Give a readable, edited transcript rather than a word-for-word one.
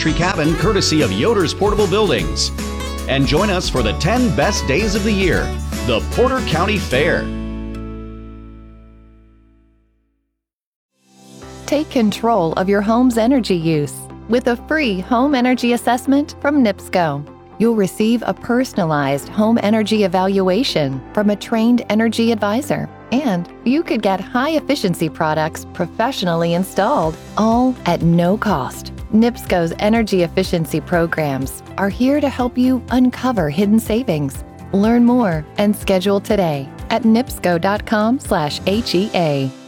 Country Cabin courtesy of Yoder's Portable Buildings. And join us for the 10 best days of the year, the Porter County Fair. Take control of your home's energy use with a free home energy assessment from NIPSCO. You'll receive a personalized home energy evaluation from a trained energy advisor, and you could get high-efficiency products professionally installed, all at no cost. NIPSCO's energy efficiency programs are here to help you uncover hidden savings. Learn more and schedule today at nipsco.com/HEA.